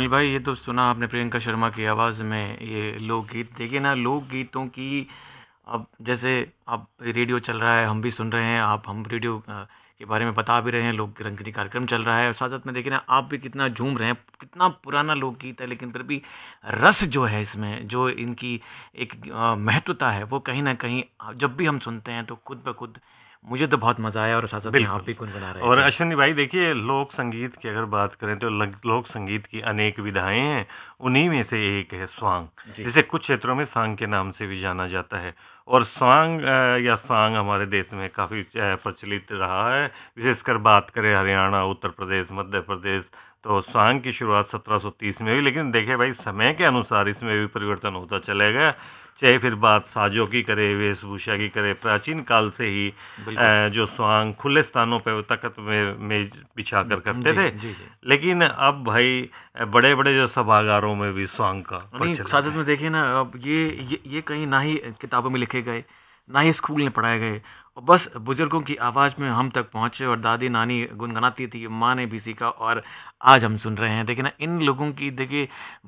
भाई, ये तो सुना आपने प्रियंका शर्मा की आवाज़ में ये लोकगीत। देखिए ना, लोकगीतों की अब जैसे अब रेडियो चल रहा है, हम भी सुन रहे हैं, आप हम रेडियो के बारे में बता भी रहे हैं, लोक रंगनी कार्यक्रम चल रहा है और साथ साथ में देखिए ना, आप भी कितना झूम रहे हैं। कितना पुराना लोकगीत है, लेकिन फिर भी रस जो है इसमें, जो इनकी एक महत्वता है, वो कहीं ना कहीं जब भी हम सुनते हैं तो खुद ब खुद मुझे तो बहुत मज़ा आया और साथ साथ में आप बिल्कुल। भी गुनगुना रहे और थे। अश्विनी भाई देखिए, लोक संगीत की अगर बात करें तो लोक संगीत की अनेक विधाएं हैं। उन्हीं में से एक है स्वांग, जी। जिसे कुछ क्षेत्रों में सांग के नाम से भी जाना जाता है। और स्वांग या सांग हमारे देश में काफ़ी प्रचलित रहा है। विशेषकर बात करें हरियाणा, उत्तर प्रदेश, मध्य प्रदेश, तो स्वांग की शुरुआत 1730 में हुई। लेकिन देखिए भाई, समय के अनुसार इसमें भी परिवर्तन होता चला गया। चाहे फिर बात साजों की करे, वेशभूषा की करे, प्राचीन काल से ही बिल्कुल। जो स्वांग खुले स्थानों पे तख्त में मेज बिछाकर करते जी थे। जी जी। लेकिन अब भाई बड़े बड़े जो सभागारों में भी स्वांग का नहीं, प्रचलन साथ है। में देखिए ना, अब ये कहीं ना ही किताबों में लिखे गए, ना ही स्कूल में पढ़ाए गए, और बस बुजुर्गों की आवाज़ में हम तक पहुँचे और दादी नानी गुनगुनाती थी, माँ ने भी सीखा और आज हम सुन रहे हैं। देखिए ना, इन लोगों की देखिए